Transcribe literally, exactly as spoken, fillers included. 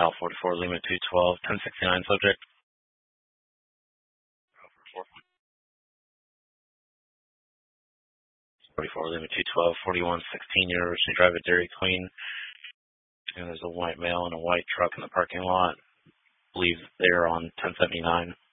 Al forty-four Lima two twelve, ten sixty-nine subject. forty-four Lima two twelve, forty-one sixteen University Drive at Dairy Queen. And there's a white male in a white truck in the parking lot. I believe they're on ten seventy-nine.